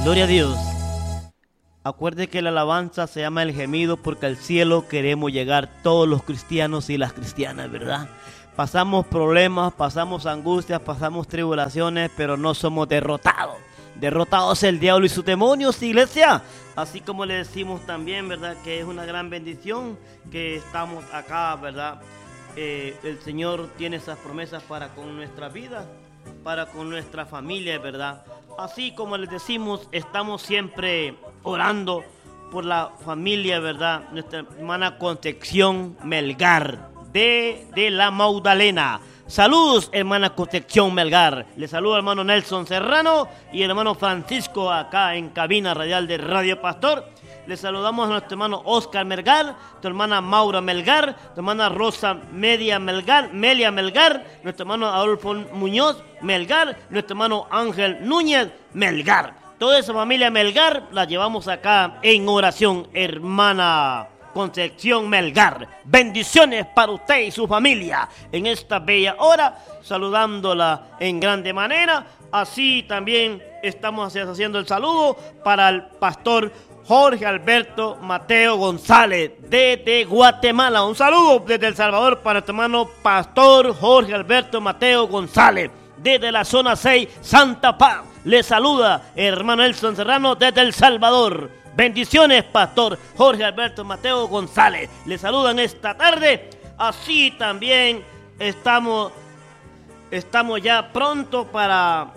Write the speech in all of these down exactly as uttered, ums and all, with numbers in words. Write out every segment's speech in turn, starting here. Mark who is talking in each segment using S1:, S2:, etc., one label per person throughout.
S1: Gloria a Dios. Acuerde que la alabanza se llama el gemido porque al cielo queremos llegar todos los cristianos y las cristianas, ¿verdad? Pasamos problemas, pasamos angustias, pasamos tribulaciones, pero no somos derrotados. Derrotados el diablo y sus demonios, iglesia. Así como le decimos también, ¿verdad? Que es una gran bendición que estamos acá, ¿verdad? Eh, el Señor tiene esas promesas para con nuestra vida, para con nuestra familia, ¿verdad? Así como les decimos, estamos siempre orando por la familia, ¿verdad? Nuestra hermana Concepción Melgar, de, de la Magdalena. Saludos, hermana Concepción Melgar. Le saluda hermano Nelson Serrano y el hermano Francisco acá en cabina radial de Radio Pastor. Le saludamos a nuestro hermano Oscar Melgar, tu hermana Maura Melgar, tu hermana Rosa Media Melgar, Melia Melgar, nuestro hermano Adolfo Muñoz Melgar, nuestro hermano Ángel Núñez Melgar. Toda esa familia Melgar la llevamos acá en oración, hermana Concepción Melgar. Bendiciones para usted y su familia en esta bella hora, saludándola en grande manera. Así también estamos haciendo el saludo para el pastor Jorge Alberto Mateo González, desde Guatemala. Un saludo desde El Salvador para nuestro hermano pastor Jorge Alberto Mateo González, desde la zona seis, Santa Paz. Le saluda el hermano Nelson Serrano desde El Salvador. Bendiciones, pastor Jorge Alberto Mateo González. Le saludan esta tarde. Así también estamos, estamos ya pronto para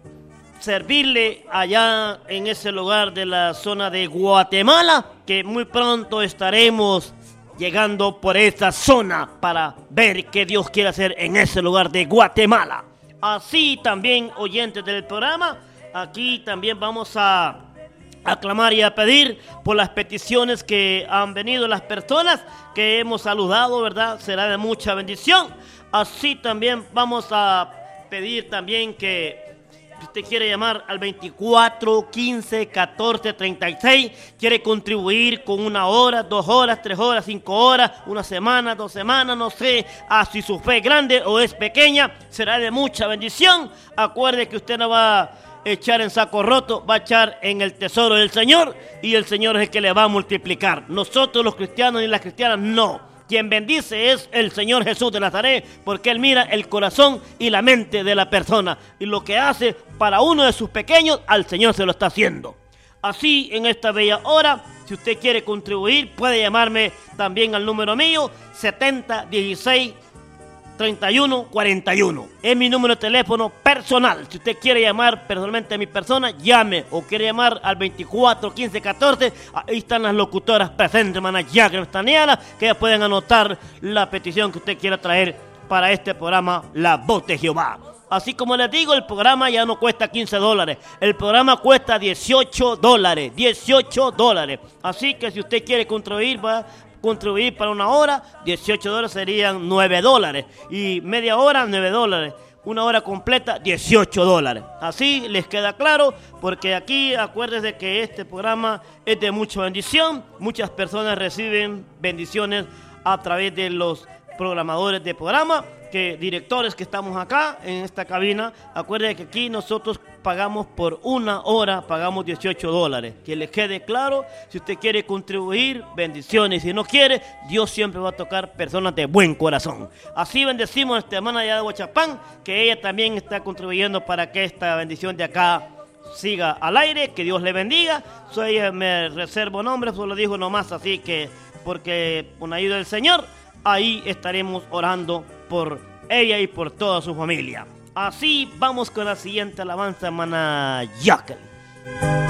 S1: servirle allá en ese lugar de la zona de Guatemala, que muy pronto estaremos llegando por esa zona para ver qué Dios quiere hacer en ese lugar de Guatemala. Así también, oyentes del programa, aquí también vamos a aclamar y a pedir por las peticiones que han venido las personas que hemos saludado, ¿verdad? Será de mucha bendición. Así también vamos a pedir también que si usted quiere llamar al veinticuatro, quince, catorce, treinta y seis, quiere contribuir con una hora, dos horas, tres horas, cinco horas, una semana, dos semanas, no sé, a si su fe es grande o es pequeña, será de mucha bendición. Acuerde que usted no va a echar en saco roto, va a echar en el tesoro del Señor y el Señor es el que le va a multiplicar. Nosotros los cristianos y las cristianas no. Quien bendice es el Señor Jesús de Nazaret, porque Él mira el corazón y la mente de la persona. Y lo que hace para uno de sus pequeños, al Señor se lo está haciendo. Así, en esta bella hora, si usted quiere contribuir, puede llamarme también al número mío, setenta, dieciséis, treinta y uno, cuarenta y uno. Es mi número de teléfono personal. Si usted quiere llamar personalmente a mi persona, llame. O quiere llamar al veinticuatro, quince, catorce. Ahí están las locutoras presentes, hermana Jacqueline Staniela, que ya pueden anotar la petición que usted quiera traer para este programa, La Voz de Jehová. Así como les digo, el programa ya no cuesta quince dólares. El programa cuesta dieciocho dólares. dieciocho dólares. Así que si usted quiere contribuir, va contribuir para una hora, dieciocho dólares serían nueve dólares. Y media hora, nueve dólares. Una hora completa, dieciocho dólares. Así les queda claro, porque aquí acuérdense que este programa es de mucha bendición. Muchas personas reciben bendiciones a través de los programadores de programa, que directores que estamos acá en esta cabina. Acuérdense que aquí nosotros pagamos por una hora, pagamos dieciocho dólares. Que les quede claro, si usted quiere contribuir, bendiciones. Si no quiere, Dios siempre va a tocar personas de buen corazón. Así bendecimos a esta hermana allá de Huachapán, que ella también está contribuyendo para que esta bendición de acá siga al aire. Que Dios le bendiga. Soy, me reservo nombre, solo dijo nomás, así que porque con ayuda del Señor, ahí estaremos orando por ella y por toda su familia. Así vamos con la siguiente alabanza, hermana Jacqueline.